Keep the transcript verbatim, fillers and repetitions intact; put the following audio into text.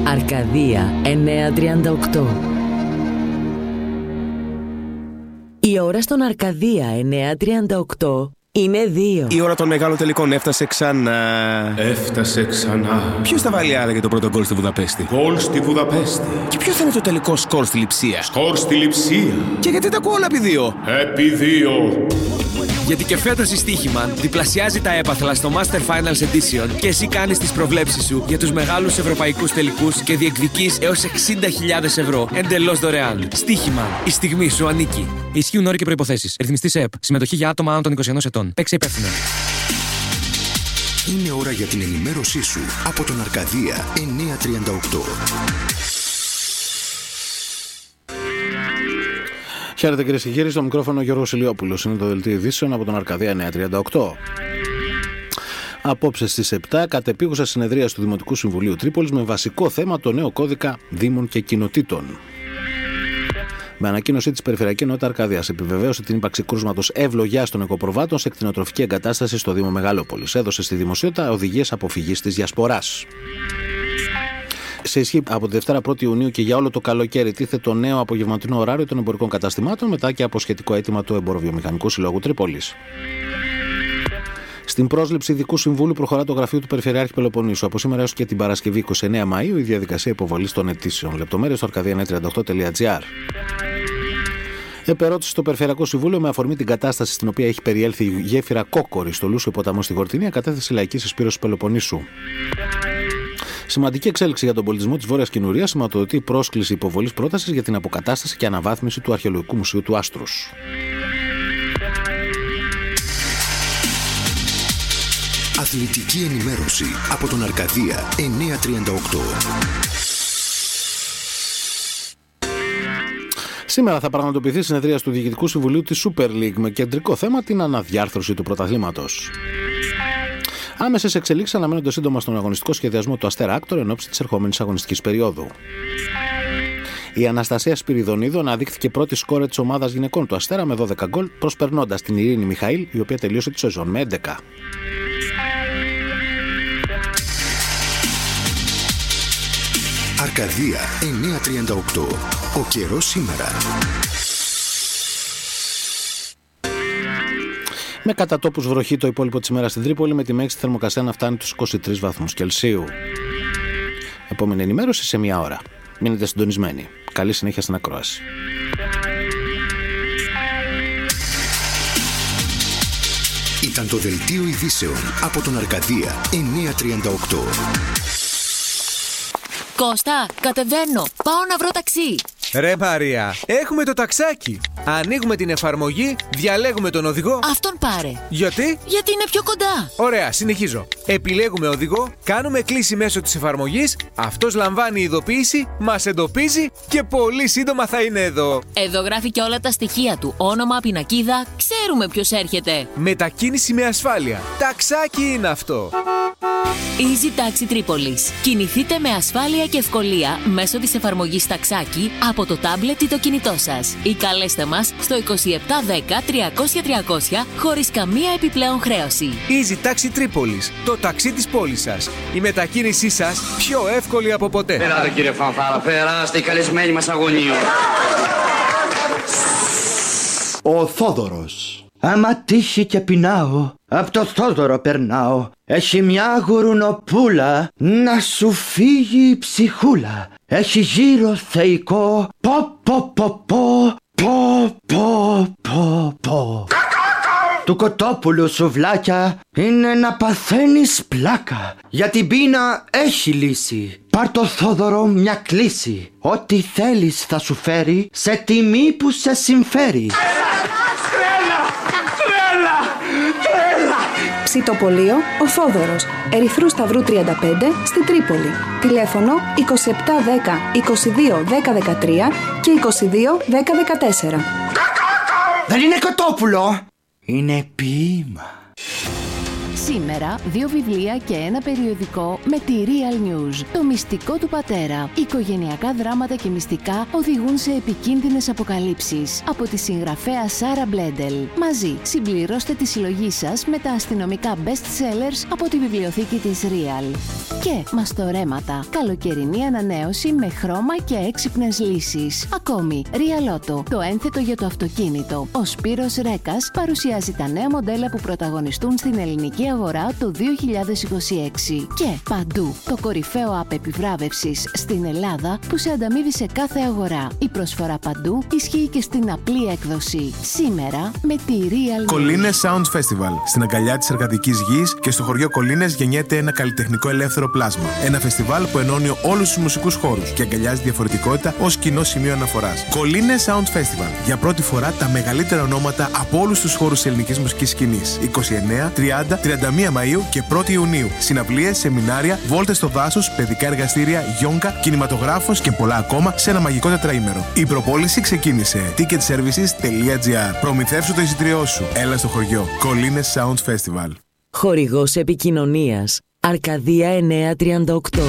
Αρκαδία εννιακόσια τριάντα οκτώ. Η ώρα στον Αρκαδία εννιακόσια τριάντα οκτώ είναι δύο. Η ώρα των μεγάλων τελικών έφτασε ξανά. Έφτασε ξανά. Ποιος θα βάλει άρα για το πρώτο γκολ στη Βουδαπέστη? Γκολ στη Βουδαπέστη. Και ποιο θα είναι το τελικό σκορ στη Λειψία? Σκορ στη Λειψία. Και γιατί τα ακούω όλα επί δύο? Επί δύο. Γιατί και φέτος η Στοίχημαν διπλασιάζει τα έπαθλα στο Master Finals Edition και εσύ κάνεις τις προβλέψεις σου για τους μεγάλους ευρωπαϊκούς τελικούς και διεκδικείς έως εξήντα χιλιάδες ευρώ εντελώς δωρεάν. Στοίχημαν. Η στιγμή σου ανήκει. Ισχύουν όροι και προϋποθέσεις. Ρυθμιστής ΕΕΠ. Συμμετοχή για άτομα άνω των είκοσι ενός ετών. Παίξε υπεύθυνα. Είναι ώρα για την ενημέρωσή σου από τον Αρκαδία εννιακόσια τριάντα οκτώ. Χαίρετε κυρίες και κύριοι, στο μικρόφωνο Γιώργος Ηλιόπουλος. Είναι το δελτίο ειδήσεων από τον Αρκαδία εννιακόσια τριάντα οκτώ. Απόψε στις επτά, κατεπίγουσα συνεδρίαση του Δημοτικού Συμβουλίου Τρίπολης με βασικό θέμα το νέο κώδικα Δήμων και Κοινοτήτων. Με ανακοίνωσή της Περιφερειακή Ενότητα Αρκαδίας επιβεβαίωσε την ύπαρξη κρούσματος ευλογιάς των οικοπροβάτων σε κτηνοτροφική εγκατάσταση στο Δήμο Μεγαλόπολης. Έδωσε στη δημοσιότητα οδηγίες αποφυγής της διασποράς. Σε ισχύ από τη Δευτέρα πρώτη Ιουνίου και για όλο το καλοκαίρι τίθεται το νέο απογευματινό ωράριο των εμπορικών καταστημάτων μετά και από σχετικό αίτημα του Εμποροβιομηχανικού Συλλόγου Τρίπολης. Στην πρόσληψη ειδικού συμβούλου προχωρά το γραφείο του Περιφερειάρχη Πελοποννήσου. Από σήμερα έως και την Παρασκευή είκοσι εννέα Μαΐου η διαδικασία υποβολής των αιτήσεων. Λεπτομέρειες στο αρκαδία εννιακόσια τριάντα οκτώ τελεία τζι άρ. Επερώτηση στο Περιφερειακό Συμβούλιο με αφορμή την κατάσταση στην οποία έχει περιέλθει η γέφυρα Κόκορη στο Λούσιο ποταμό στη Γορτινία, κατέθεση λαϊκή συσπήρωση Πελοποννήσου. Σημαντική εξέλιξη για τον πολιτισμό της Βόρειας Κινουρίας σηματοδοτεί η πρόσκληση υποβολής πρότασης για την αποκατάσταση και αναβάθμιση του Αρχαιολογικού Μουσείου του Άστρους. Αθλητική ενημέρωση από τον Αρκαδία εννιακόσια τριάντα οκτώ. Σήμερα θα πραγματοποιηθεί συνεδρία του Διοικητικού Συμβουλίου της Super League με κεντρικό θέμα την αναδιάρθρωση του πρωταθλήματος. Άμεσες εξελίξεις αναμένονται σύντομα στον αγωνιστικό σχεδιασμό του Αστέρα Άκτορ εν ώψη της ερχόμενης αγωνιστικής περίοδου. Η Αναστασία Σπυριδονίδου αναδείχθηκε πρώτη σκόρερ της ομάδας γυναικών του Αστέρα με δώδεκα γκολ, προσπερνώντας την Ειρήνη Μιχαήλ, η οποία τελείωσε τη σεζόν με έντεκα. Αρκαδία εννιακόσια τριάντα οκτώ. Ο καιρός σήμερα. Με κατά τόπους βροχή το υπόλοιπο της ημέρας στην Τρίπολη, με τη μέγιστη θερμοκρασία να φτάνει τους είκοσι τρεις βαθμούς Κελσίου. Επόμενη ενημέρωση σε μία ώρα. Μείνετε συντονισμένοι. Καλή συνέχεια στην ακρόαση. Ήταν το δελτίο ειδήσεων από τον Αρκαδία εννιακόσια τριάντα οκτώ. Κώστα, κατεβαίνω. Πάω να βρω ταξί. Ρε Μαρία, έχουμε το ταξάκι. Ανοίγουμε την εφαρμογή, διαλέγουμε τον οδηγό. Αυτόν πάρε. Γιατί? Γιατί είναι πιο κοντά. Ωραία, συνεχίζω. Επιλέγουμε οδηγό, κάνουμε κλίση μέσω της εφαρμογής, αυτός λαμβάνει ειδοποίηση, μας εντοπίζει και πολύ σύντομα θα είναι εδώ. Εδώ γράφει και όλα τα στοιχεία του. Όνομα, πινακίδα, ξέρουμε ποιος έρχεται. Μετακίνηση με ασφάλεια. Ταξάκι είναι αυτό. Easy Taxi Tripolis. Κινηθείτε με ασφάλεια και ευκολία μέσω της εφαρμογής Ταξάκι από το τάμπλετ ή το κινητό σας. Ή καλέστε μας στο είκοσι επτά δέκα τριακόσια τριακόσια χωρίς καμία επιπλέον χρέωση. Easy Taxi Tripolis. Το ταξί της πόλης σας. Η μετακίνησή σας πιο εύκολη από ποτέ. Περάτε κύριε Φανφάρα, περάστε οι καλεσμένοι μας αγωνίου. Ο Θόδωρος. Άμα τύχει και πεινάω, απ' το Θόδωρο περνάω. Έχει μια γουρουνοπούλα, να σου φύγει η ψυχούλα. Έχει γύρω θεϊκό, πο πο πο πο, πο πο πο πο. Του κοτόπουλου σουβλάκια είναι να παθαίνεις πλάκα. Για την πείνα έχει λύση. Πάρ' το Θόδωρο μια κλίση. Ό,τι θέλεις θα σου φέρει σε τιμή που σε συμφέρει. Ψητοπολείο Ο Θόδωρος, Ερυθρού Σταυρού τριάντα πέντε στην Τρίπολη. Τηλέφωνο είκοσι επτά δέκα είκοσι δύο δέκα δεκατρία και είκοσι δύο δέκα δεκατέσσερα. Δεν είναι κοτόπουλο, είναι ποίημα. Σήμερα δύο βιβλία και ένα περιοδικό με τη Real News. Το μυστικό του πατέρα. Οικογενειακά δράματα και μυστικά οδηγούν σε επικίνδυνες αποκαλύψεις. Από τη συγγραφέα Σάρα Μπλέντελ. Μαζί συμπληρώστε τη συλλογή σας με τα αστυνομικά best sellers από τη βιβλιοθήκη της Real. Και μαστορέματα. Καλοκαιρινή ανανέωση με χρώμα και έξυπνες λύσεις. Ακόμη, Ριαλότο, το ένθετο για το αυτοκίνητο. Ο Σπύρος Ρέκας παρουσιάζει τα νέα μοντέλα που πρωταγωνιστούν στην ελληνική αγορά το δύο χιλιάδες είκοσι έξι. Και παντού, το κορυφαίο app επιβράβευσης στην Ελλάδα που σε ανταμείβει σε κάθε αγορά. Η προσφορά παντού ισχύει και στην απλή έκδοση. Σήμερα με τη Real Κολλήνες Sound Festival. Στην αγκαλιά της εργατικής γης και στο χωριό Κολλήνες γεννιέται ένα καλλιτεχνικό ελεύθερο πλάσμα. Ένα φεστιβάλ που ενώνει όλους τους μουσικούς χώρους και αγκαλιάζει διαφορετικότητα ως κοινό σημείο αναφοράς. Κολλήνες Sound Festival. Για πρώτη φορά τα μεγαλύτερα ονόματα από όλους τους χώρους της ελληνικής μουσικής σκηνής. είκοσι εννέα, τριάντα, τριάντα μία Μαΐου και πρώτη Ιουνίου. Συναυλίες, σεμινάρια, βόλτες στο δάσος, παιδικά εργαστήρια, γιόγκα, κινηματογράφος και πολλά ακόμα σε ένα μαγικό τετραήμερο. Η προπόληση ξεκίνησε. ticket services τελεία gr. Προμηθεύσου το εισιτήριό σου. Έλα στο χωριό. Κολλήνες Sound Festival. Χορηγός επικοινωνίας Αρκαδία εννιακόσια τριάντα οκτώ.